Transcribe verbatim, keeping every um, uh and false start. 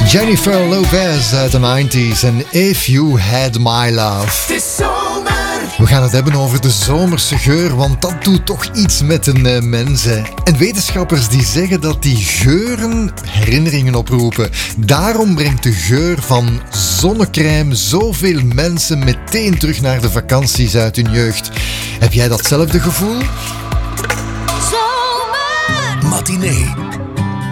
Jennifer Lopez uit de nineties en If You Had My Love. We gaan het hebben over de zomerse geur, want dat doet toch iets met een uh, mens. Hè. En wetenschappers die zeggen dat die geuren herinneringen oproepen. Daarom brengt de geur van zonnecrème zoveel mensen meteen terug naar de vakanties uit hun jeugd. Heb jij datzelfde gevoel? Zomer! Matinee